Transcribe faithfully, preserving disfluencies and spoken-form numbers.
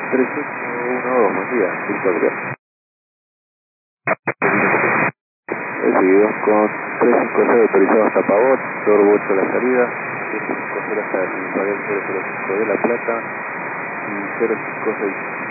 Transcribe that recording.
tres ocho uno dos, buen día, Victoria. Recibidos con tres cinco cero autorizado hasta Pavón, Torbo ocho la salida, siete cinco cero hasta el Imperial cero cero cinco de La Plata y cero cinco seis.